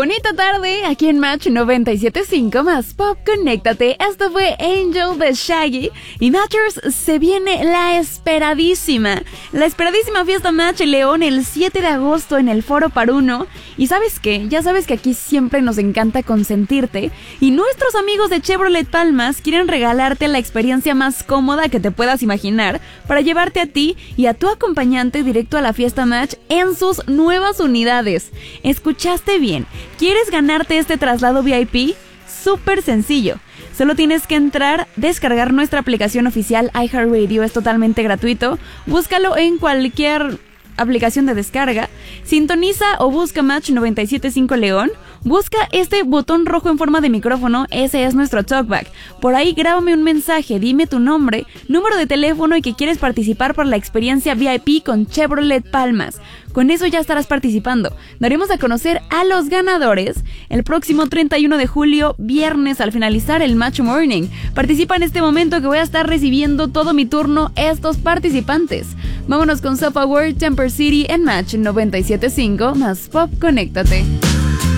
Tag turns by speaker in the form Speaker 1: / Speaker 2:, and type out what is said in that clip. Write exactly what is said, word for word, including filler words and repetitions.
Speaker 1: Bonita tarde, aquí en Match noventa y siete punto cinco más Pop, conéctate. Esto fue Angel de Shaggy. Y Matchers, se viene la esperadísima, la esperadísima fiesta Match León el siete de agosto en el Foro Paruno. Y ¿sabes qué? Ya sabes que aquí siempre nos encanta consentirte. Y nuestros amigos de Chevrolet Palmas quieren regalarte la experiencia más cómoda que te puedas imaginar para llevarte a ti y a tu acompañante directo a la fiesta Match en sus nuevas unidades. ¿Escuchaste bien? ¿Quieres ganarte este traslado V I P? Súper sencillo. Solo tienes que entrar, descargar nuestra aplicación oficial iHeartRadio, es totalmente gratuito. Búscalo en cualquier aplicación de descarga. Sintoniza o busca Match noventa y siete punto cinco León. Busca este botón rojo en forma de micrófono, ese es nuestro talkback. Por ahí grábame un mensaje, dime tu nombre, número de teléfono y que quieres participar por la experiencia V I P con Chevrolet Palmas. Con eso ya estarás participando. Daremos a conocer a los ganadores el próximo treinta y uno de julio, viernes, al finalizar el Match Morning. Participa en este momento que voy a estar recibiendo todo mi turno estos participantes. Vámonos con Sofa World, Temper City en Match noventa y siete punto cinco más Pop, conéctate.